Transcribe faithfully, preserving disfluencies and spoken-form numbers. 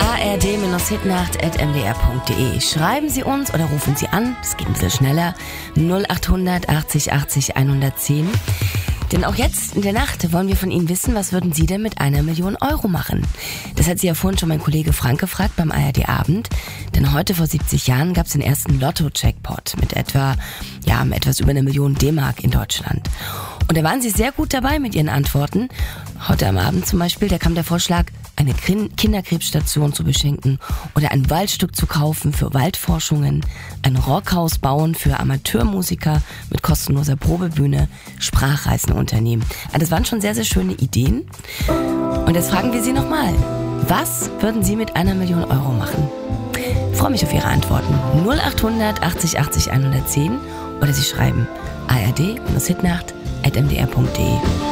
a r d Hitnacht at m d r punkt d e. Schreiben Sie uns oder rufen Sie an, das geht ein bisschen schneller, null achthundert achtzig achtzig hundertzehn. Denn auch jetzt in der Nacht wollen wir von Ihnen wissen, was würden Sie denn mit einer Million Euro machen? Das hat Sie ja vorhin schon mein Kollege Frank gefragt beim A R D-Abend. Denn heute vor siebzig Jahren gab es den ersten Lotto-Jackpot mit etwa, ja, mit etwas über eine Million D-Mark in Deutschland. Und da waren Sie sehr gut dabei mit Ihren Antworten. Heute am Abend zum Beispiel, da kam der Vorschlag, eine Kinderkrebsstation zu beschenken oder ein Waldstück zu kaufen für Waldforschungen, ein Rockhaus bauen für Amateurmusiker mit kostenloser Probebühne, Sprachreisen unternehmen. Also das waren schon sehr, sehr schöne Ideen. Und jetzt fragen wir Sie nochmal, was würden Sie mit einer Million Euro machen? Ich freue mich auf Ihre Antworten. null achthundert achtzig achtzig hundertzehn oder Sie schreiben a r d Hitnacht at m d r punkt d e.